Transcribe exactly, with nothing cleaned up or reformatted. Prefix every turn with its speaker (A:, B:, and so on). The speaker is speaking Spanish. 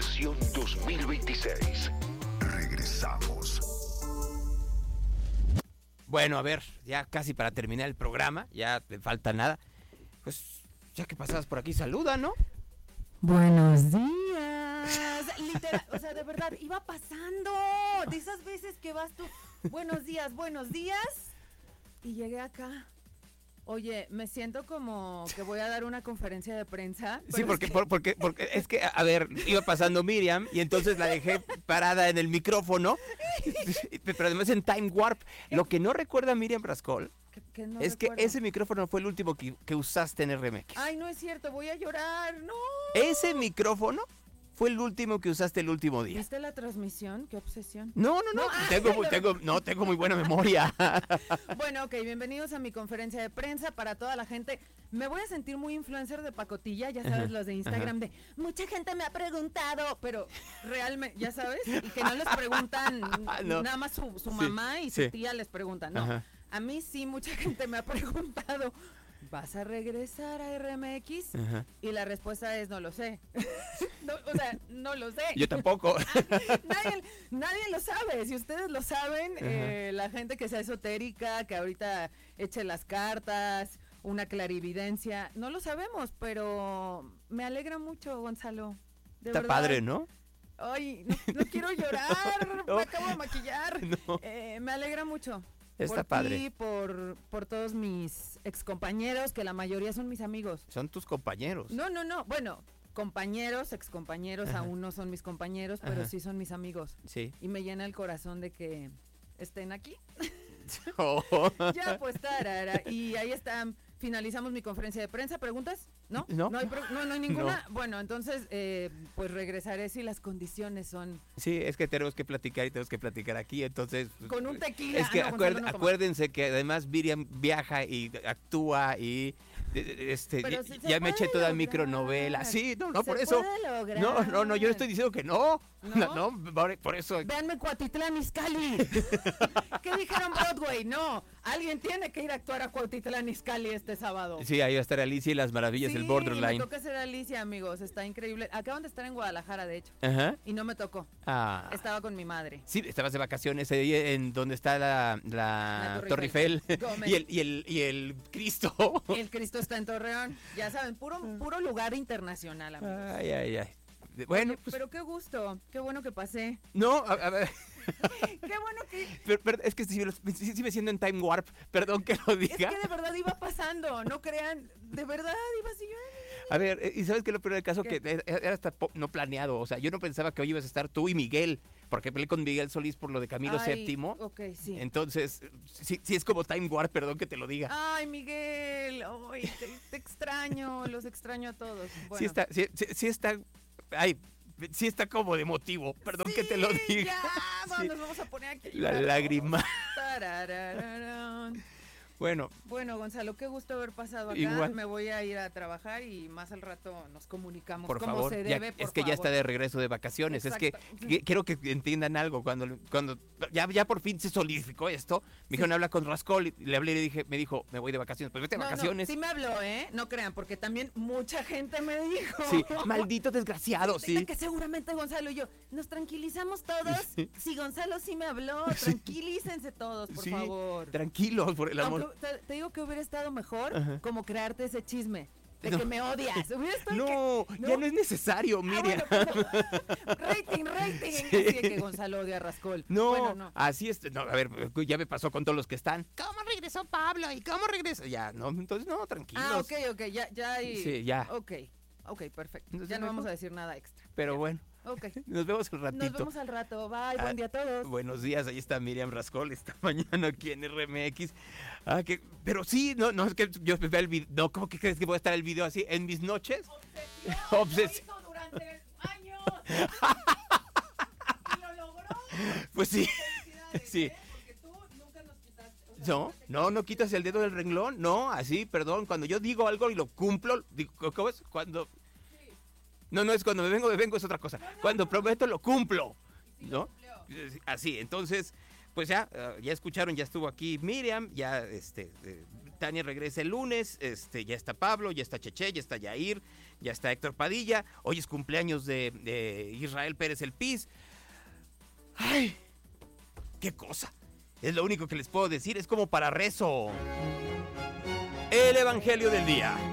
A: Versión dos mil veintiséis. Regresamos.
B: Bueno, a ver, ya casi para terminar el programa, ya te falta nada. Pues, ya que pasabas por aquí, saluda, ¿no?
C: Buenos días. Literal, o sea, de verdad, iba pasando. De esas veces que vas tú, buenos días, buenos días. Y llegué acá. Oye, me siento como que voy a dar una conferencia de prensa.
B: Sí, porque,
C: es que...
B: por, porque, porque es que, a ver, iba pasando Miriam y entonces la dejé parada en el micrófono, pero además en Time Warp. Lo que no recuerda Miriam Rascol
C: ¿Qué, qué no
B: es
C: recuerdo?
B: que ese micrófono fue el último que, que usaste en R M X.
C: Ay, no es cierto, voy a llorar, no.
B: Ese micrófono fue el último que usaste el último día.
C: ¿Viste la transmisión? Qué obsesión.
B: No, no, no,
C: No, ah,
B: tengo,
C: no.
B: tengo, no, tengo muy buena memoria.
C: Bueno, ok, bienvenidos a mi conferencia de prensa para toda la gente. Me voy a sentir muy influencer de pacotilla, ya sabes,
B: Ajá,
C: los de Instagram de mucha gente me ha preguntado, pero realmente, ya sabes, y que no les preguntan
B: No.
C: nada más su, su
B: Sí,
C: mamá y
B: sí.
C: su tía les preguntan, no.
B: Ajá.
C: A mí sí mucha gente me ha preguntado, ¿vas a regresar a R M X?
B: Ajá.
C: Y la respuesta es no lo sé. No, o sea, no lo sé.
B: Yo tampoco.
C: Nadie, nadie lo sabe. Si ustedes lo saben, eh, la gente que sea esotérica, que ahorita eche las cartas, una clarividencia, no lo sabemos, pero me alegra mucho, Gonzalo. De
B: Está
C: verdad.
B: padre, ¿no?
C: Ay, no, no quiero llorar,
B: No.
C: me acabo de maquillar.
B: No.
C: Eh, me alegra mucho.
B: Está
C: por
B: padre.
C: ti, por, por todos mis excompañeros, que la mayoría son mis amigos.
B: Son tus compañeros.
C: No, no, no, bueno, compañeros, excompañeros,
B: Ajá.
C: aún no son mis compañeros, pero
B: Ajá.
C: sí son mis amigos.
B: Sí.
C: Y me llena el corazón de que estén aquí.
B: Oh.
C: Ya, pues, tarara. Y ahí está, finalizamos mi conferencia de prensa. ¿Preguntas? ¿No?
B: No.
C: ¿No hay, pro- no, no hay ninguna? Bueno, entonces, eh, pues regresaré si las condiciones son
B: Sí, es que tenemos que platicar y tenemos que platicar aquí, entonces...
C: con un tequila.
B: Es que
C: Ah, no,
B: acuer-
C: Gonzalo no toma.
B: acuérdense que además Miriam viaja y actúa y... de- de- Este,
C: Pero
B: ya,
C: sí se
B: ya me
C: puede
B: eché toda
C: lograr.
B: micronovela. Sí, no, no,
C: Se
B: por eso...
C: puede lograr.
B: No, no, no, yo no estoy diciendo que no.
C: ¿No?
B: No, no, por, por eso...
C: Véanme Cuautitlán Izcalli. ¿Qué dijeron Broadway? No, alguien tiene que ir a actuar a Cuautitlán Izcalli este sábado.
B: Sí, ahí va a estar Alicia y las maravillas del
C: Sí,
B: Borderline.
C: me toca ser Alicia, amigos, está increíble. Acaban de estar en Guadalajara, de hecho,
B: Ajá.
C: y no me tocó.
B: Ah.
C: Estaba con mi madre.
B: Sí, estabas de vacaciones ahí en donde está la, la,
C: La Torre
B: Torre Eiffel
C: Eiffel. Gómez.
B: y el, y, el, y el Cristo.
C: El Cristo está en Torreón. Ya saben, puro, puro lugar internacional, amigos.
B: Ay, ay, ay. Bueno,
C: Oye,
B: pues
C: pero qué gusto, qué bueno que pasé.
B: no, a, a ver,
C: Qué bueno que...
B: pero- pero es que sí, sí, sí me siento en Time Warp, perdón que lo
C: Es
B: diga.
C: que de verdad iba pasando, no crean, de verdad iba así.
B: A ver, eh, y sabes que lo peor del caso
C: ¿Qué?
B: que era era hasta po- no planeado, o sea, yo no pensaba que hoy ibas a estar tú y Miguel, porque peleé con Miguel Solís por lo de Camilo
C: Ay,
B: séptimo.
C: Ok, sí.
B: Entonces, sí, sí es como Time Warp, perdón que te lo diga.
C: Ay, Miguel, ay, te, te extraño, los extraño a todos. Bueno.
B: Sí está, sí, sí- sí está, ay, sí está como de motivo, perdón que te lo
C: Sí,
B: diga.
C: Ya, vamos,
B: Sí.
C: nos vamos a poner aquí. a
B: La
C: llorar
B: lágrima.
C: todos. Tararararán.
B: Bueno,
C: Bueno, Gonzalo, qué gusto haber pasado acá.
B: Igual.
C: Me voy a ir a trabajar y más al rato nos comunicamos
B: por
C: como
B: favor,
C: se
B: ya-
C: debe, por
B: es que ya
C: favor.
B: está de regreso de vacaciones. Es que,
C: Exacto.
B: que- quiero que entiendan algo. Cuando, cuando ya, ya por fin se solidificó esto, me dijeron, habla con Rascol. Y le hablé y le dije, me dijo, me voy de vacaciones. Pues vete de
C: No, no,
B: vacaciones.
C: sí me habló, ¿eh? No crean, porque también mucha gente me dijo.
B: Sí, maldito desgraciado,
C: De-
B: sí.
C: de que seguramente Gonzalo y yo nos tranquilizamos todos. Si Gonzalo sí me habló, tranquilícense todos, por
B: Sí,
C: favor.
B: tranquilos, por el amor.
C: Aunque te, te digo que hubiera estado mejor
B: Ajá.
C: como crearte ese chisme de
B: No.
C: que me odias. Hubiera estado
B: No,
C: que-
B: ya no es necesario,
C: Ah,
B: Miriam.
C: bueno, pues, rating, rating.
B: Sí.
C: Así de que Gonzalo odia a Rascol.
B: No,
C: Bueno, no.
B: así es. No, a ver, ya me pasó con todos los que están. ¿Cómo regresó Pablo? ¿Y cómo regresó? Ya, no, entonces no, tranquilos.
C: Ah, ok, ok, ya, ya hay...
B: Sí, ya.
C: Ok, ok, perfecto.
B: Entonces,
C: Ya no
B: mejor.
C: vamos a decir nada extra.
B: Pero
C: Ya.
B: bueno,
C: Ok.
B: nos vemos al ratito.
C: Nos vemos al rato. Bye,
B: Ah,
C: buen día a todos.
B: Buenos días, ahí está Miriam Rascol esta mañana aquí en R M X. Ah, que, pero sí, no, no, es que yo veo el video. No, ¿cómo que crees que voy a estar el video así en mis noches? Obses-
C: Lo hizo durante años. Y lo logró.
B: Pues sí.
C: Felicidades,
B: Sí.
C: ¿eh? Porque tú nunca nos quitaste. o sea,
B: No,
C: nunca te
B: no, no quitas el dedo del renglón, no, así, perdón, cuando yo digo algo y lo cumplo, digo, ¿cómo es? Cuando... No, no es cuando me vengo, me vengo, es otra cosa. Cuando prometo, lo cumplo,
C: Sí, lo
B: ¿no?
C: cumplió.
B: Así, entonces, pues ya, uh, ya escucharon, ya estuvo aquí Miriam, ya este, eh, Tania regresa el lunes, este, ya está Pablo, ya está Cheche, ya está Yair, ya está Héctor Padilla, hoy es cumpleaños de, de Israel Pérez El Piz. ¡Ay! ¡Qué cosa! Es lo único que les puedo decir, es como para rezo. El Evangelio del día.